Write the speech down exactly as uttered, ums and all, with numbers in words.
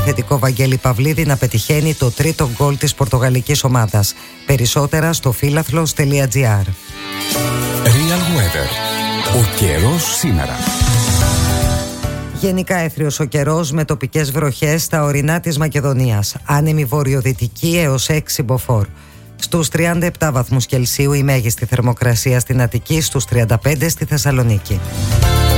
επιθετικό Βαγγέλη Παυλίδη να πετυχαίνει το τρίτο γκολ της πορτογαλικής ομάδας. Περισσότερα στο φίλαθλος τελεία τζι άρ. Real Weather. Ο καιρός σήμερα. Γενικά έθριος ο καιρός με τοπικές βροχές στα ορεινά της Μακεδονίας. Άνεμη βορειοδυτική έως έξι μποφόρ. Στους τριάντα επτά βαθμούς Κελσίου η μέγιστη θερμοκρασία στην Αττική, στους τριάντα πέντε στη Θεσσαλονίκη.